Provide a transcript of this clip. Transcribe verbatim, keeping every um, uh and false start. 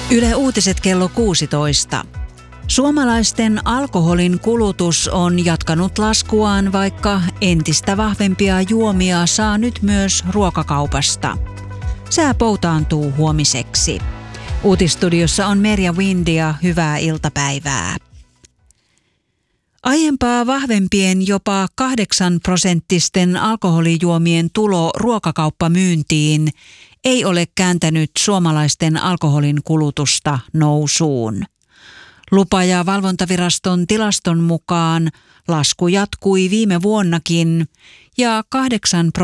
Yle Uutiset kello kuusitoista. Suomalaisten alkoholin kulutus on jatkanut laskuaan, vaikka entistä vahvempia juomia saa nyt myös ruokakaupasta. Sää poutaantuu huomiseksi. Uutistudiossa on Merja Windia, hyvää iltapäivää. Aiempaa vahvempien jopa kahdeksan prosenttisten alkoholijuomien tulo ruokakauppamyyntiin ei ole kääntänyt suomalaisten alkoholin kulutusta nousuun. Lupa- ja valvontaviraston tilaston mukaan lasku jatkui viime vuonnakin ja kahdeksan